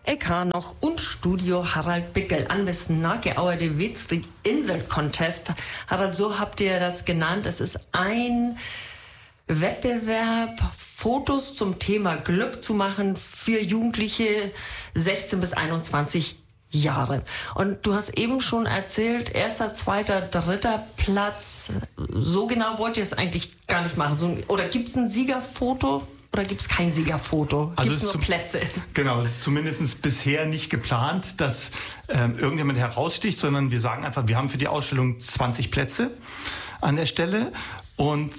EK noch und Studio Harald Bickel anwesend Nageauer de Witzrig Insel Contest. Harald, so habt ihr das genannt. Es ist ein Wettbewerb, Fotos zum Thema Glück zu machen für Jugendliche 16 bis 21 Jahre. Und du hast eben schon erzählt, 1., 2., 3. Platz. So genau wollt ihr es eigentlich gar nicht machen. Oder gibt es ein Siegerfoto? Oder gibt es kein Siegerfoto? Gibt es nur Plätze? Genau, es ist zumindest bisher nicht geplant, dass irgendjemand heraussticht, sondern wir sagen einfach, wir haben für die Ausstellung 20 Plätze an der Stelle. Und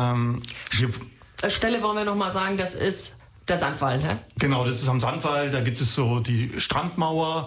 Stelle wollen wir nochmal sagen, das ist der Sandwall, ne? Genau, das ist am Sandwall, da gibt es so die Strandmauer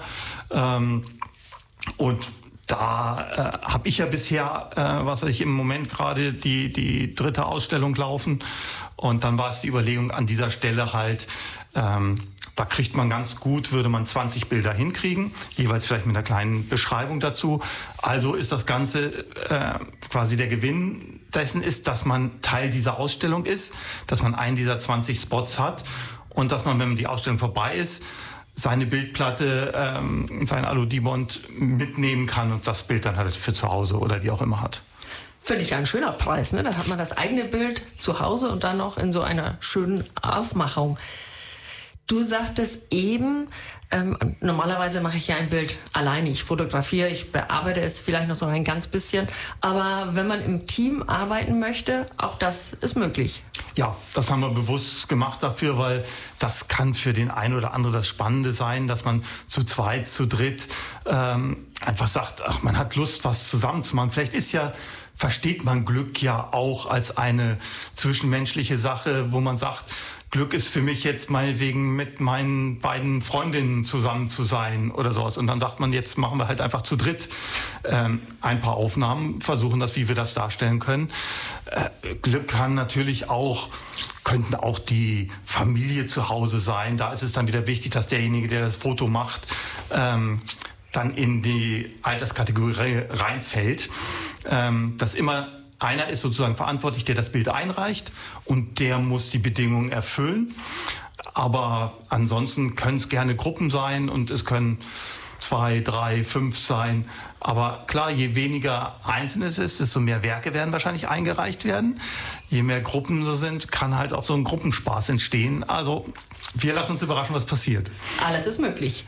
und da habe ich ja bisher, im Moment gerade die 3. Ausstellung laufen. Und dann war es die Überlegung an dieser Stelle halt, da kriegt man ganz gut, würde man 20 Bilder hinkriegen, jeweils vielleicht mit einer kleinen Beschreibung dazu. Also ist das Ganze quasi der Gewinn dessen ist, dass man Teil dieser Ausstellung ist, dass man einen dieser 20 Spots hat und dass man, wenn die Ausstellung vorbei ist, seine Bildplatte, sein Alu-Dibond mitnehmen kann und das Bild dann halt für zu Hause oder wie auch immer hat. Finde ich ein schöner Preis, ne? Da hat man das eigene Bild zu Hause und dann noch in so einer schönen Aufmachung. Du sagtest eben, normalerweise mache ich ja ein Bild alleine. Ich fotografiere, ich bearbeite es vielleicht noch so ein ganz bisschen. Aber wenn man im Team arbeiten möchte, auch das ist möglich. Ja, das haben wir bewusst gemacht dafür, weil das kann für den einen oder anderen das Spannende sein, dass man zu zweit, zu dritt einfach sagt, ach, man hat Lust, was zusammen zu machen. Vielleicht versteht man Glück ja auch als eine zwischenmenschliche Sache, wo man sagt, Glück ist für mich jetzt meinetwegen mit meinen beiden Freundinnen zusammen zu sein oder sowas. Und dann sagt man, jetzt machen wir halt einfach zu dritt ein paar Aufnahmen, versuchen das, wie wir das darstellen können. Glück kann natürlich könnten auch die Familie zu Hause sein. Da ist es dann wieder wichtig, dass derjenige, der das Foto macht, dann in die Alterskategorie reinfällt. Dass immer einer ist sozusagen verantwortlich, der das Bild einreicht und der muss die Bedingungen erfüllen. Aber ansonsten können es gerne Gruppen sein und es können 2, 3, 5 sein. Aber klar, je weniger Einzelne es ist, desto mehr Werke werden wahrscheinlich eingereicht werden. Je mehr Gruppen so sind, kann halt auch so ein Gruppenspaß entstehen. Also wir lassen uns überraschen, was passiert. Alles ist möglich.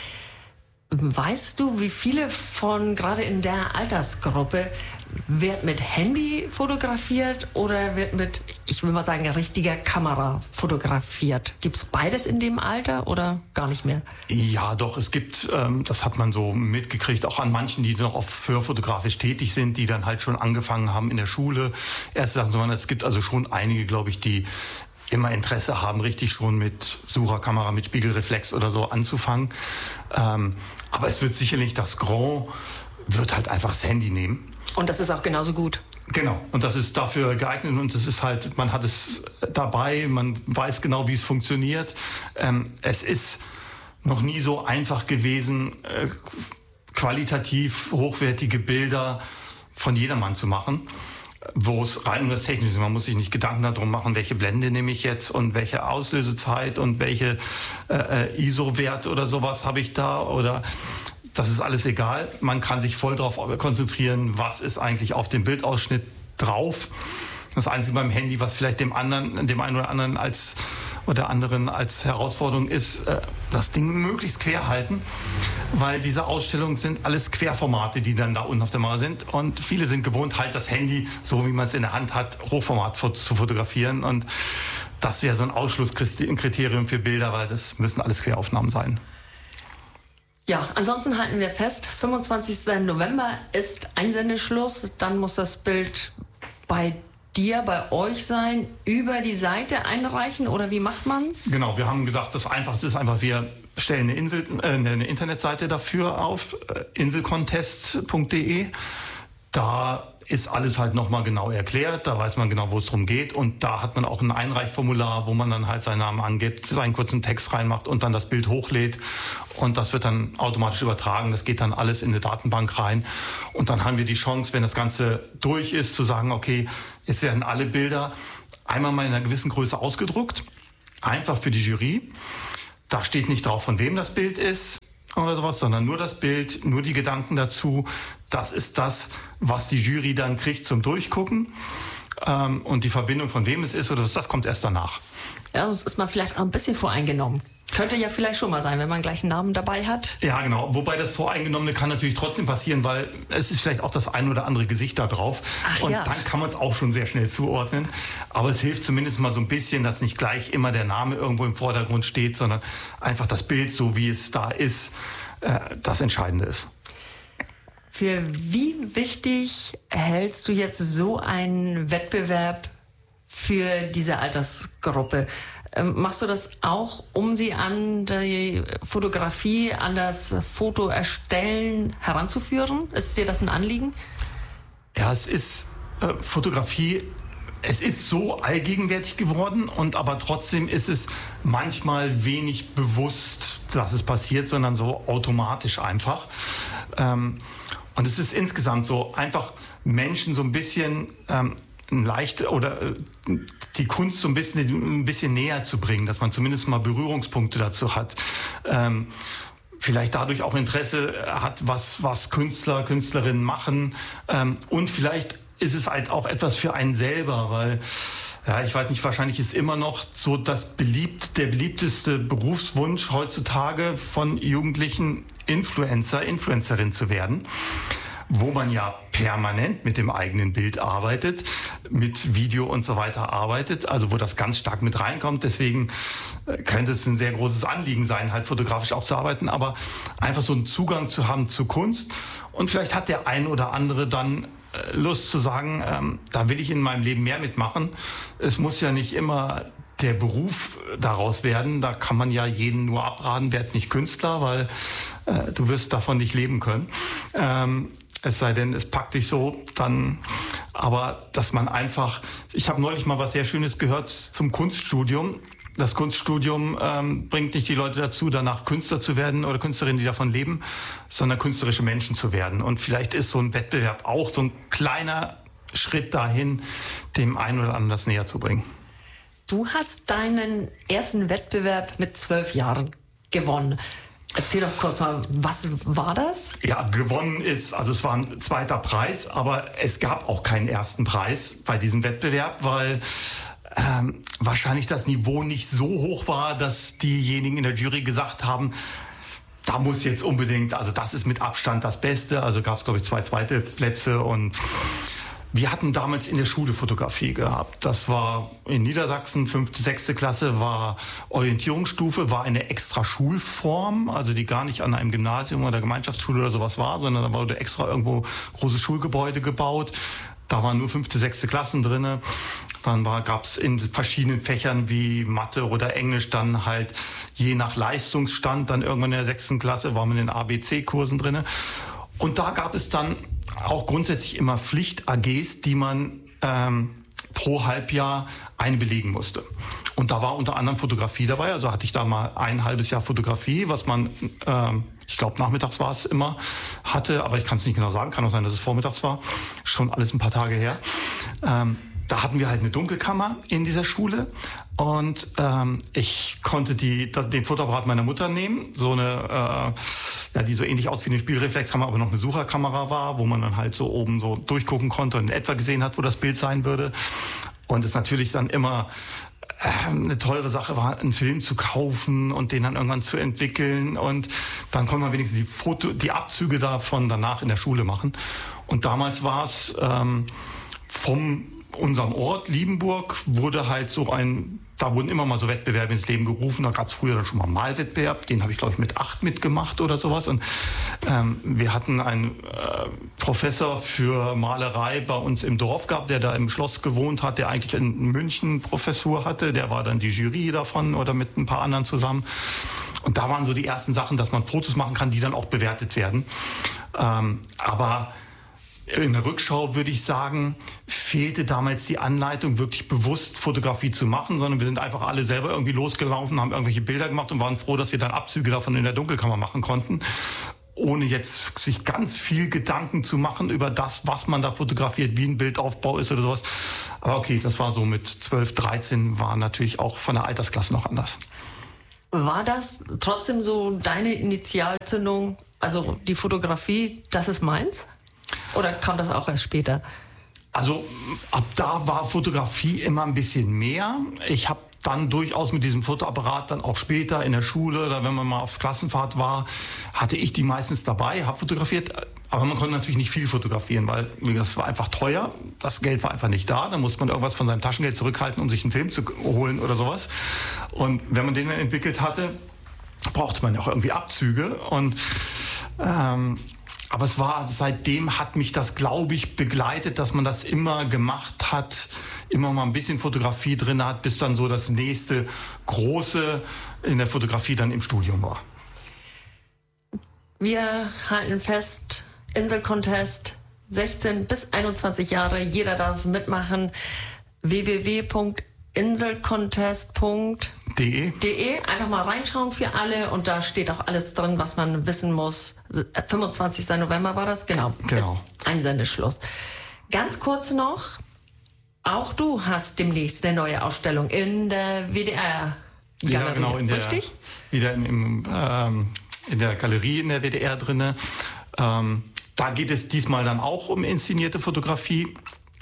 Weißt du, wie viele von gerade in der Altersgruppe wird mit Handy fotografiert oder wird mit, ich will mal sagen, richtiger Kamera fotografiert? Gibt es beides in dem Alter oder gar nicht mehr? Ja, doch, es gibt, das hat man so mitgekriegt, auch an manchen, die noch für fotografisch tätig sind, die dann halt schon angefangen haben in der Schule. Es gibt also schon einige, glaube ich, die immer Interesse haben, richtig schon mit Sucherkamera, mit Spiegelreflex oder so anzufangen. Aber es wird sicherlich wird halt einfach das Handy nehmen. Und das ist auch genauso gut. Genau. Und das ist dafür geeignet und es ist halt, man hat es dabei, man weiß genau, wie es funktioniert. Es ist noch nie so einfach gewesen, qualitativ hochwertige Bilder von jedermann zu machen, wo es rein um das Technische ist. Man muss sich nicht Gedanken darum machen, welche Blende nehme ich jetzt und welche Auslösezeit und welche ISO-Wert oder sowas habe ich da oder das ist alles egal. Man kann sich voll darauf konzentrieren, was ist eigentlich auf dem Bildausschnitt drauf. Das Einzige beim Handy, was vielleicht dem einen oder anderen als Herausforderung ist, das Ding möglichst quer halten, weil diese Ausstellungen sind alles Querformate, die dann da unten auf der Mauer sind und viele sind gewohnt, halt das Handy, so wie man es in der Hand hat, Hochformat zu fotografieren und das wäre so ein Ausschlusskriterium für Bilder, weil das müssen alles Queraufnahmen sein. Ja, ansonsten halten wir fest, 25. November ist Einsendeschluss, dann muss das Bild bei euch sein, über die Seite einreichen oder wie macht man's? Genau, wir haben gedacht, das Einfachste ist einfach, wir stellen eine Internetseite dafür auf, inselcontest.de. Da ist alles halt nochmal genau erklärt, da weiß man genau, wo es drum geht und da hat man auch ein Einreichformular, wo man dann halt seinen Namen angibt, seinen kurzen Text reinmacht und dann das Bild hochlädt und das wird dann automatisch übertragen, das geht dann alles in eine Datenbank rein und dann haben wir die Chance, wenn das Ganze durch ist, zu sagen, okay, jetzt werden alle Bilder einmal mal in einer gewissen Größe ausgedruckt, einfach für die Jury. Da steht nicht drauf, von wem das Bild ist oder sowas, sondern nur das Bild, nur die Gedanken dazu. Das ist das, was die Jury dann kriegt zum Durchgucken. Und die Verbindung, von wem es ist, oder das kommt erst danach. Ja, sonst ist man vielleicht auch ein bisschen voreingenommen. Könnte ja vielleicht schon mal sein, wenn man gleich einen Namen dabei hat. Ja, genau. Wobei das Voreingenommene kann natürlich trotzdem passieren, weil es ist vielleicht auch das ein oder andere Gesicht da drauf. Und dann kann man es auch schon sehr schnell zuordnen. Aber es hilft zumindest mal so ein bisschen, dass nicht gleich immer der Name irgendwo im Vordergrund steht, sondern einfach das Bild, so wie es da ist, das Entscheidende ist. Für wie wichtig hältst du jetzt so einen Wettbewerb für diese Altersgruppe? Machst du das auch, um sie an die Fotografie, an das Foto erstellen heranzuführen? Ist dir das ein Anliegen? Ja, es ist Fotografie, es ist so allgegenwärtig geworden, und aber trotzdem ist es manchmal wenig bewusst, dass es passiert, sondern so automatisch einfach. Und es ist insgesamt so, einfach Menschen so ein bisschen leicht oder die Kunst so ein bisschen näher zu bringen, dass man zumindest mal Berührungspunkte dazu hat. Vielleicht dadurch auch Interesse hat, was Künstler, Künstlerinnen machen. Und vielleicht ist es halt auch etwas für einen selber, weil, ja, ich weiß nicht, wahrscheinlich ist immer noch so der beliebteste Berufswunsch heutzutage von Jugendlichen Influencerin zu werden, wo man ja permanent mit dem eigenen Bild arbeitet, mit Video und so weiter arbeitet, also wo das ganz stark mit reinkommt. Deswegen könnte es ein sehr großes Anliegen sein, halt fotografisch auch zu arbeiten, aber einfach so einen Zugang zu haben zu Kunst. Und vielleicht hat der ein oder andere dann Lust zu sagen, da will ich in meinem Leben mehr mitmachen. Es muss ja nicht immer der Beruf daraus werden. Da kann man ja jeden nur abraten, werd nicht Künstler, weil du wirst davon nicht leben können. Es sei denn, es packt dich so, dann, aber dass man einfach, ich habe neulich mal was sehr Schönes gehört zum Kunststudium. Das Kunststudium bringt nicht die Leute dazu, danach Künstler zu werden oder Künstlerinnen, die davon leben, sondern künstlerische Menschen zu werden. Und vielleicht ist so ein Wettbewerb auch so ein kleiner Schritt dahin, dem einen oder anderen das näher zu bringen. Du hast deinen ersten Wettbewerb mit 12 Jahren gewonnen. Erzähl doch kurz mal, was war das? Ja, gewonnen ist, also es war ein zweiter Preis, aber es gab auch keinen ersten Preis bei diesem Wettbewerb, weil wahrscheinlich das Niveau nicht so hoch war, dass diejenigen in der Jury gesagt haben, da muss jetzt unbedingt, also das ist mit Abstand das Beste. Also gab es, glaube ich, 2 zweite Plätze, und wir hatten damals in der Schule Fotografie gehabt. Das war in Niedersachsen, 5., 6. Klasse, war Orientierungsstufe, war eine extra Schulform, also die gar nicht an einem Gymnasium oder Gemeinschaftsschule oder sowas war, sondern da wurde extra irgendwo großes Schulgebäude gebaut. Da waren nur 5., 6. Klassen drinne. Dann gab es in verschiedenen Fächern wie Mathe oder Englisch dann halt je nach Leistungsstand, dann irgendwann in der 6. Klasse war man in ABC-Kursen drinne. Und da gab es dann auch grundsätzlich immer Pflicht-AGs, die man pro Halbjahr eine belegen musste. Und da war unter anderem Fotografie dabei. Also hatte ich da mal ein halbes Jahr Fotografie, was man, ich glaube nachmittags war es immer, hatte. Aber ich kann es nicht genau sagen. Kann auch sein, dass es vormittags war. Schon alles ein paar Tage her. Da hatten wir halt eine Dunkelkammer in dieser Schule, und ich konnte den Fotoapparat meiner Mutter nehmen, so eine, die so ähnlich aussieht wie eine Spielreflexkamera, aber noch eine Sucherkamera war, wo man dann halt so oben so durchgucken konnte und in etwa gesehen hat, wo das Bild sein würde. Und es natürlich dann immer eine teure Sache war, einen Film zu kaufen und den dann irgendwann zu entwickeln, und dann konnte man wenigstens die Abzüge davon danach in der Schule machen. Und damals war es vom unserem Ort, Liebenburg, wurde halt da wurden immer mal so Wettbewerbe ins Leben gerufen. Da gab es früher dann schon mal einen Malwettbewerb, den habe ich, glaube ich, mit 8 mitgemacht oder sowas. Und wir hatten einen Professor für Malerei bei uns im Dorf gehabt, der da im Schloss gewohnt hat, der eigentlich in München Professur hatte. Der war dann die Jury davon oder mit ein paar anderen zusammen. Und da waren so die ersten Sachen, dass man Fotos machen kann, die dann auch bewertet werden. Aber in der Rückschau würde ich sagen, fehlte damals die Anleitung, wirklich bewusst Fotografie zu machen, sondern wir sind einfach alle selber irgendwie losgelaufen, haben irgendwelche Bilder gemacht und waren froh, dass wir dann Abzüge davon in der Dunkelkammer machen konnten, ohne jetzt sich ganz viel Gedanken zu machen über das, was man da fotografiert, wie ein Bildaufbau ist oder sowas. Aber okay, das war so mit 12, 13, war natürlich auch von der Altersklasse noch anders. War das trotzdem so deine Initialzündung, also die Fotografie, das ist meins? Oder kam das auch erst später? Also ab da war Fotografie immer ein bisschen mehr. Ich habe dann durchaus mit diesem Fotoapparat dann auch später in der Schule oder wenn man mal auf Klassenfahrt war, hatte ich die meistens dabei, habe fotografiert. Aber man konnte natürlich nicht viel fotografieren, weil das war einfach teuer. Das Geld war einfach nicht da. Da musste man irgendwas von seinem Taschengeld zurückhalten, um sich einen Film zu holen oder sowas. Und wenn man den dann entwickelt hatte, brauchte man ja auch irgendwie Abzüge. Und aber seitdem hat mich das, glaube ich, begleitet, dass man das immer gemacht hat, immer mal ein bisschen Fotografie drin hat, bis dann so das nächste Große in der Fotografie dann im Studium war. Wir halten fest, Insel-Contest, 16 bis 21 Jahre, jeder darf mitmachen. www.inselcontest.de. Einfach mal reinschauen für alle und da steht auch alles drin, was man wissen muss. 25. November war das? Genau. Ist Einsendeschluss. Ganz kurz noch, auch du hast demnächst eine neue Ausstellung in der WDR. Ja, genau, richtig? Wieder in der Galerie in der WDR drinne. Da geht es diesmal dann auch um inszenierte Fotografie.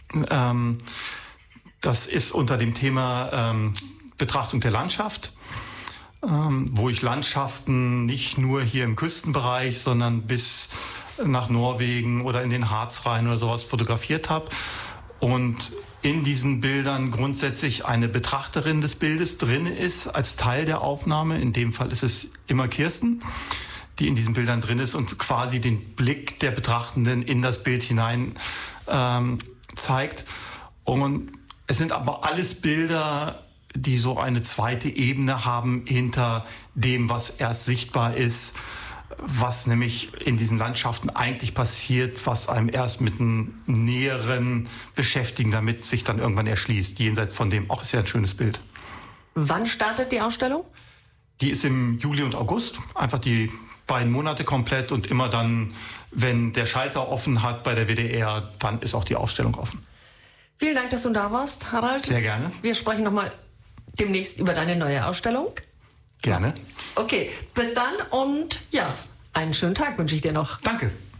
Das ist unter dem Thema Betrachtung der Landschaft, wo ich Landschaften nicht nur hier im Küstenbereich, sondern bis nach Norwegen oder in den Harz rein oder sowas fotografiert habe. Und in diesen Bildern grundsätzlich eine Betrachterin des Bildes drin ist als Teil der Aufnahme. In dem Fall ist es immer Kirsten, die in diesen Bildern drin ist und quasi den Blick der Betrachtenden in das Bild hinein zeigt. Und es sind aber alles Bilder, die so eine zweite Ebene haben hinter dem, was erst sichtbar ist, was nämlich in diesen Landschaften eigentlich passiert, was einem erst mit einem näheren Beschäftigen damit sich dann irgendwann erschließt, jenseits von dem, ist ja ein schönes Bild. Wann startet die Ausstellung? Die ist im Juli und August, einfach die beiden Monate komplett und immer dann, wenn der Schalter offen hat bei der WDR, dann ist auch die Ausstellung offen. Vielen Dank, dass du da warst, Harald. Sehr gerne. Wir sprechen nochmal demnächst über deine neue Ausstellung. Gerne. Okay, bis dann und ja, einen schönen Tag wünsche ich dir noch. Danke.